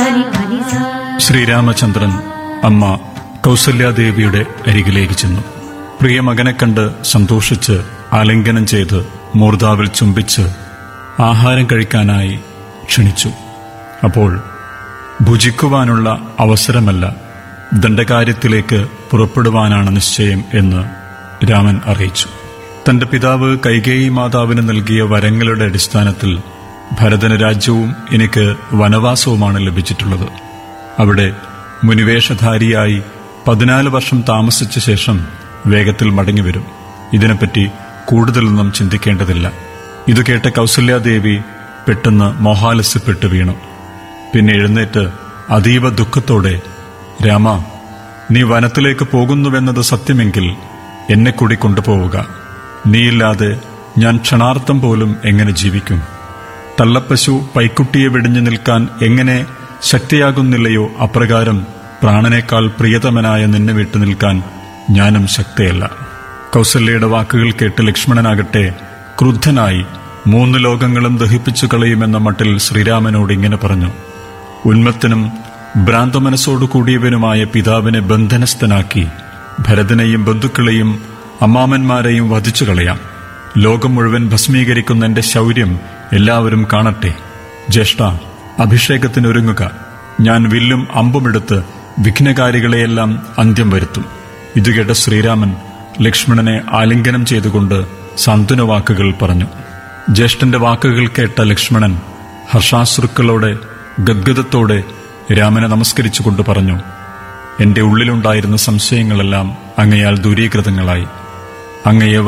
ശ്രീരാമചന്ദ്രൻ അമ്മ കൗസല്യാദേവിയുടെ അരികിലേക്ക് ചെന്നു. പ്രിയ മകനെ കണ്ട് സന്തോഷിച്ച് ആലിംഗനം ചെയ്ത് മൂർധാവിൽ ചുംബിച്ച് ആഹാരം കഴിക്കാനായി ക്ഷണിച്ചു. അപ്പോൾ ഭുജിക്കുവാനുള്ള അവസരമല്ല, ദണ്ഡകാര്യത്തിലേക്ക് പുറപ്പെടുവാനാണ് നിശ്ചയം എന്ന് രാമൻ അറിയിച്ചു. തന്റെ പിതാവ് കൈകേയി മാതാവിന് നൽകിയ വരങ്ങളുടെ അടിസ്ഥാനത്തിൽ ഭരതന് രാജ്യവും എനിക്ക് വനവാസവുമാണ് ലഭിച്ചിട്ടുള്ളത്. അവിടെ മുനിവേഷധാരിയായി 14 വർഷം താമസിച്ച ശേഷം വേഗത്തിൽ മടങ്ങിവരും. ഇതിനെപ്പറ്റി കൂടുതലൊന്നും ചിന്തിക്കേണ്ടതില്ല. ഇത് കേട്ട കൗസല്യാദേവി പെട്ടെന്ന് മോഹാലസ്യപ്പെട്ടു വീണു. പിന്നെ എഴുന്നേറ്റ് അതീവ ദുഃഖത്തോടെ, രാമ, നീ വനത്തിലേക്ക് പോകുന്നുവെന്നത് സത്യമെങ്കിൽ എന്നെ കൂടി കൊണ്ടുപോവുക. നീയില്ലാതെ ഞാൻ ക്ഷണാർത്ഥം പോലും എങ്ങനെ ജീവിക്കും? തള്ളപ്പശു പൈക്കുട്ടിയെ വെടിഞ്ഞു നിൽക്കാൻ എങ്ങനെ ശക്തിയാകുന്നില്ലയോ, അപ്രകാരം പ്രാണനേക്കാൾ പ്രിയതമനായ നിന്നെ വിട്ടു നിൽക്കാൻ ഞാനും ശക്തിയല്ല. കൗസല്യയുടെ വാക്കുകൾ കേട്ട് ലക്ഷ്മണനാകട്ടെ ക്രുദ്ധനായി 3 ലോകങ്ങളും ദഹിപ്പിച്ചു കളയുമെന്ന മട്ടിൽ ശ്രീരാമനോട് ഇങ്ങനെ പറഞ്ഞു: ഉന്മത്തനും ഭ്രാന്തമനസ്സോടു കൂടിയവനുമായ പിതാവിനെ ബന്ധനസ്ഥനാക്കി ഭരതനെയും ബന്ധുക്കളെയും അമ്മാമന്മാരെയും വധിച്ചു കളയാം. ലോകം മുഴുവൻ ഭസ്മീകരിക്കുന്ന എന്റെ ശൗര്യം എല്ലാവരും കാണട്ടെ. ജ്യേഷ്ഠ, അഭിഷേകത്തിനൊരുങ്ങുക. ഞാൻ വില്ലും അമ്പുമെടുത്ത് വിഘ്നകാരികളെയെല്ലാം അന്ത്യം വരുത്തും. ഇതുകേട്ട ശ്രീരാമൻ ലക്ഷ്മണനെ ആലിംഗനം ചെയ്തുകൊണ്ട് സാന്ത്വനവാക്കുകൾ പറഞ്ഞു. ജ്യേഷ്ഠന്റെ വാക്കുകൾ കേട്ട ലക്ഷ്മണൻ ഹർഷാശ്രുക്കളോടെ ഗദ്ഗദത്തോടെ രാമനെ നമസ്കരിച്ചുകൊണ്ട് പറഞ്ഞു: എന്റെ ഉള്ളിലുണ്ടായിരുന്ന സംശയങ്ങളെല്ലാം അങ്ങയാൽ ദൂരീകൃതങ്ങളായി. അങ്ങയെ